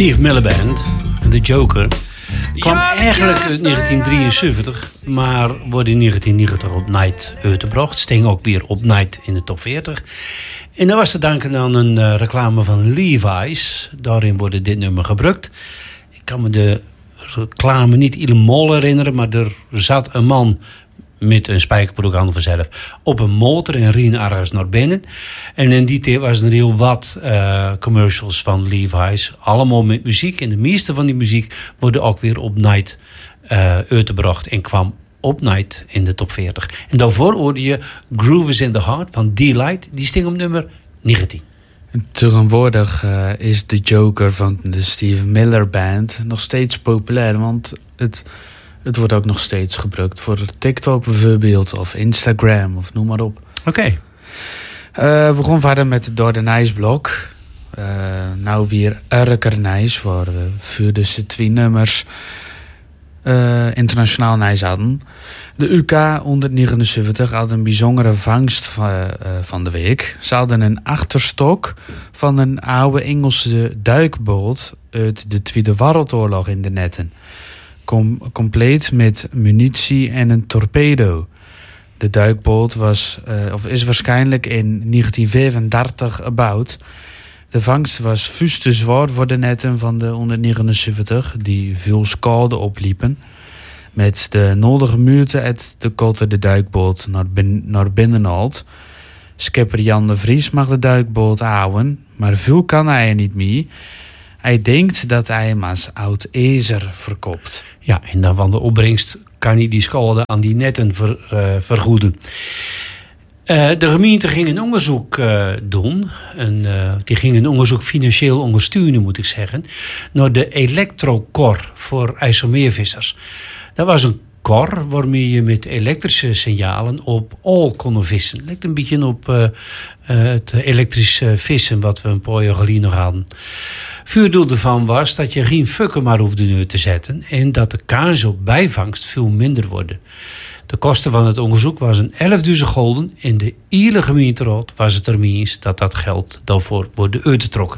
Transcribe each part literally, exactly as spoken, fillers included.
Steve Miller Band, The Joker, kwam eigenlijk uit negentien drieënzeventig, maar wordt in negentien negentig op Night uitgebracht. Sting ook weer op Night in de top veertig. En dat was te danken aan een uh, reclame van Levi's. Daarin wordt dit nummer gebruikt. Ik kan me de reclame niet helemaal herinneren, maar er zat een man met een spijkerbroek aan vanzelf op een motor en rien ergens naar binnen. En in die tijd was er heel wat uh, commercials van Levi's. Allemaal met muziek. En de meeste van die muziek worden ook weer op Night uh, uitgebracht. En kwam op Night in de top veertig. En daarvoor hoorde je Groove is in the Heart van D-Light. Die sting op nummer negentien. Tegenwoordig uh, is de Joker van de Steve Miller Band nog steeds populair. Want het... Het wordt ook nog steeds gebruikt voor TikTok bijvoorbeeld, of Instagram, of noem maar op. Oké. Okay. Uh, we gaan verder met Door de Nijsblok. Uh, nou weer Urker Nijs, waar we voor de twee nummers uh, internationaal Nijs hadden. De U K honderdnegenenzeventig had een bijzondere vangst van, uh, van de week. Ze hadden een achterstok van een oude Engelse duikboot uit de Tweede Wereldoorlog in de netten. Com- compleet met munitie en een torpedo. De duikboot was, uh, of is waarschijnlijk in negentien vijfendertig gebouwd. De vangst was vuur te zwaar voor de netten van de honderdnegenenzeventig, die veel schade opliepen. Met de nodige moeite het de kotte de duikboot naar, bin- naar binnen haalt. Skipper Jan de Vries mag de duikboot houden, maar veel kan hij er niet meer. Hij denkt dat hij hem als oud ezer verkoopt. Ja, en dan van de opbrengst kan hij die schade aan die netten ver, uh, vergoeden. Uh, de gemeente ging een onderzoek uh, doen. En, uh, die ging een onderzoek financieel ondersteunen, moet ik zeggen, naar de elektrokor voor IJsselmeervissers. Dat was een kor waarmee je met elektrische signalen op al kon vissen. Het lijkt een beetje op uh, uh, het elektrische vissen wat we een paar jaar geleden nog hadden. Vuurdoel ervan was dat je geen fukken maar hoefde neer te zetten en dat de kans op bijvangst veel minder worden. De kosten van het onderzoek was een elfduizend gulden en de hele gemeenteraad was het ermee eens dat dat geld daarvoor wordt uitgetrokken.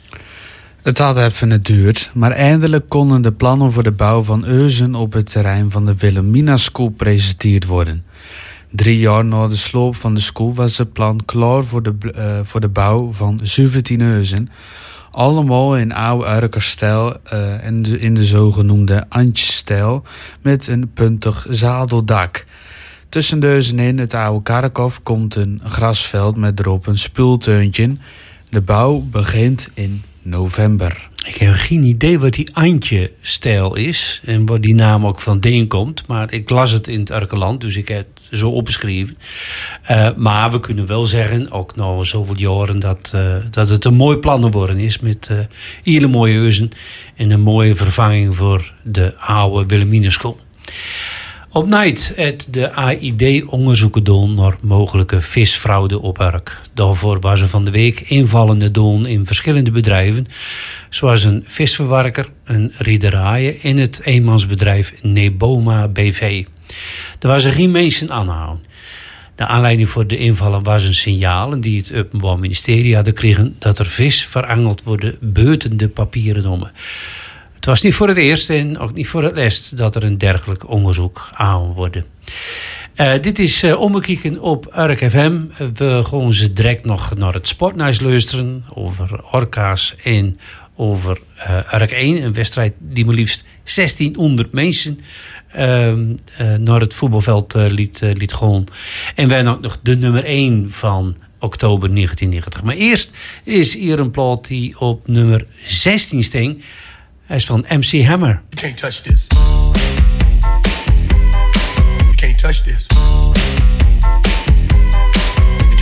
Het had even geduurd, maar eindelijk konden de plannen voor de bouw van Eusen op het terrein van de Wilhelmina School gepresenteerd worden. Drie jaar na de sloop van de school was het plan klaar voor de, uh, voor de bouw van zeventien Eusen. Allemaal in oude Urker-stijl uh, en de, in de zogenoemde Antje-stijl met een puntig zadeldak. Tussen de Eusen in het oude Karkhof komt een grasveld met erop een spultuintje. De bouw begint in november. Ik heb geen idee wat die Antje-stijl is en waar die naam ook vandaan komt. Maar ik las het in het Urkerland, dus ik heb het zo opgeschreven. Uh, maar we kunnen wel zeggen, ook na zoveel jaren, dat, uh, dat het een mooi plan geworden is. Met uh, hele mooie huizen en een mooie vervanging voor de oude Wilhelmina School. Op Night het de A I D onderzoeken doen naar mogelijke visfraude op Urk. Daarvoor was er van de week invallende doen in verschillende bedrijven, zoals een visverwerker, een rederij en het eenmansbedrijf Neboma B V. Er was er geen mensen aanhouden. De aanleiding voor de invallen was een signaal die het Openbaar Ministerie hadden gekregen dat er vis verangeld worden buiten de papieren nommen. Het was niet voor het eerst en ook niet voor het laatst dat er een dergelijk onderzoek aan wordt. Uh, dit is uh, Ombekijken op Urk F M. We gaan ze direct nog naar het sportnieuws luisteren over orka's en over uh, Urk één. Een wedstrijd die maar liefst zestienhonderd mensen uh, uh, naar het voetbalveld uh, liet, uh, liet gaan. En wij ook nog de nummer één van oktober negentien negentig. Maar eerst is hier een plaat die op nummer zestien sting. Hij is van M C Hammer. You can't touch this. You can't touch this.